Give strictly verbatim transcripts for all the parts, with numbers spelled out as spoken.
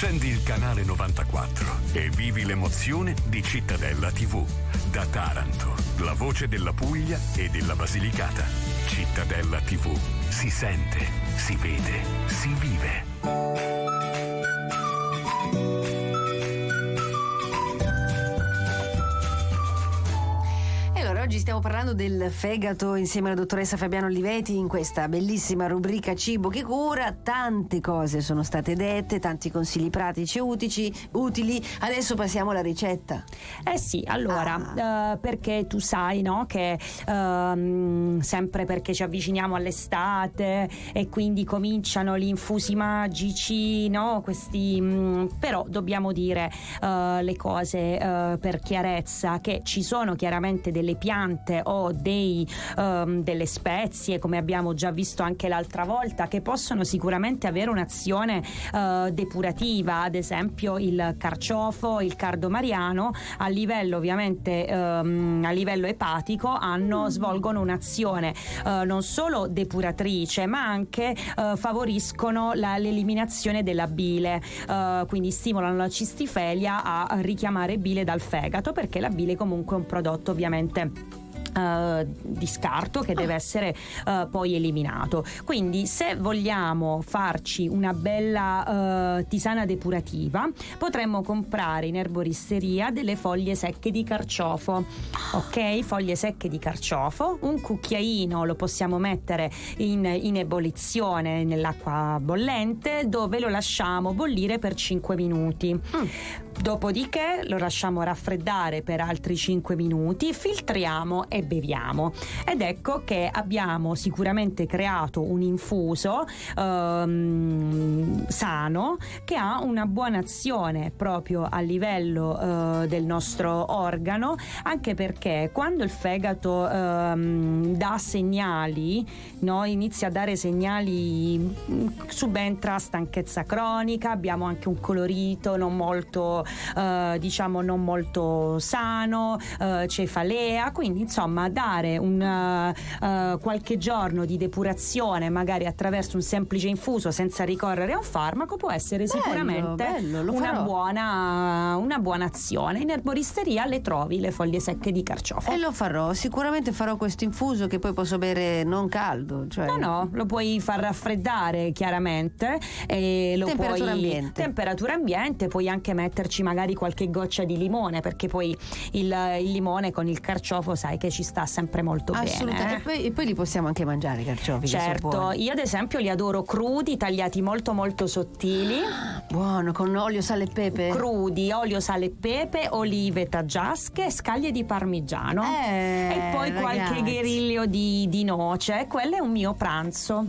Accendi il canale novantaquattro e vivi l'emozione di Cittadella tivù. Da Taranto, la voce della Puglia e della Basilicata. Cittadella tivù. Si sente, si vede, si vive. Oggi stiamo parlando del fegato insieme alla dottoressa Fabiana Oliveti in questa bellissima rubrica Cibo che cura. Tante cose sono state dette, tanti consigli pratici e utili, utili. Adesso passiamo alla ricetta. Eh sì, allora, ah. uh, perché tu sai, no, che uh, sempre perché ci avviciniamo all'estate e quindi cominciano gli infusi magici, no, questi, mh, però dobbiamo dire uh, le cose uh, per chiarezza, che ci sono chiaramente delle piante o dei, um, delle spezie, come abbiamo già visto anche l'altra volta, che possono sicuramente avere un'azione uh, depurativa. Ad esempio il carciofo, il cardomariano, a livello ovviamente um, a livello epatico hanno, svolgono un'azione uh, non solo depuratrice, ma anche uh, favoriscono la, l'eliminazione della bile, uh, quindi stimolano la cistifelia a richiamare bile dal fegato, perché la bile comunque è un prodotto ovviamente Uh, di scarto che deve essere uh, poi eliminato. Quindi se vogliamo farci una bella uh, tisana depurativa, potremmo comprare in erboristeria delle foglie secche di carciofo, ok? Foglie secche di carciofo, un cucchiaino lo possiamo mettere in, in ebollizione nell'acqua bollente, dove lo lasciamo bollire per cinque minuti. Mm. Dopodiché lo lasciamo raffreddare per altri cinque minuti, filtriamo e beviamo. Ed ecco che abbiamo sicuramente creato un infuso ehm, sano, che ha una buona azione proprio a livello eh, del nostro organo, anche perché quando il fegato ehm, dà segnali, no, inizia a dare segnali, subentra stanchezza cronica, abbiamo anche un colorito non molto Uh, diciamo non molto sano, uh, cefalea, quindi insomma dare un uh, uh, qualche giorno di depurazione magari attraverso un semplice infuso senza ricorrere a un farmaco può essere bello, sicuramente bello, una buona una buona azione. In erboristeria le trovi le foglie secche di carciofo e lo farò, sicuramente farò questo infuso, che poi posso bere non caldo, cioè... no no lo puoi far raffreddare chiaramente e lo temperatura puoi ambiente. temperatura ambiente, puoi anche metterci magari qualche goccia di limone, perché poi il, il limone con il carciofo sai che ci sta sempre molto assolutamente bene. E poi, e poi li possiamo anche mangiare i carciofi, certo, io ad esempio li adoro crudi, tagliati molto molto sottili. Buono, con olio, sale e pepe. Crudi, olio, sale e pepe, olive taggiasche, scaglie di parmigiano eh, e poi ragazzi. qualche guerriglio di, di noce. Quello è un mio pranzo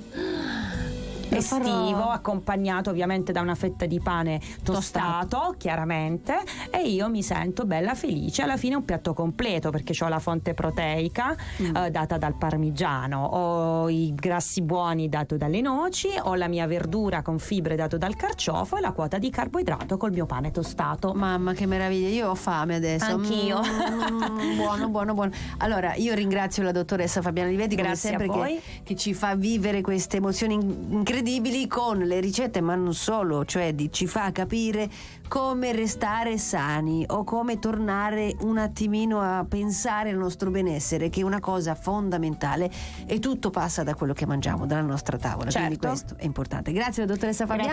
estivo, accompagnato ovviamente da una fetta di pane tostato, tostato, chiaramente, e io mi sento bella felice. Alla fine un piatto completo, perché ho la fonte proteica mm. eh, data dal parmigiano, ho i grassi buoni dato dalle noci, ho la mia verdura con fibre dato dal carciofo e la quota di carboidrato col mio pane tostato. Mamma che meraviglia, io ho fame adesso. Anch'io. Mm, buono, buono, buono. Allora io ringrazio la dottoressa Fabiana Oliveti, come Grazie sempre, a voi. Che, che ci fa vivere queste emozioni incredibili con le ricette, ma non solo, cioè di, ci fa capire come restare sani o come tornare un attimino a pensare al nostro benessere, che è una cosa fondamentale, e tutto passa da quello che mangiamo, dalla nostra tavola. Certo. Quindi questo è importante. Grazie alla dottoressa Fabiana.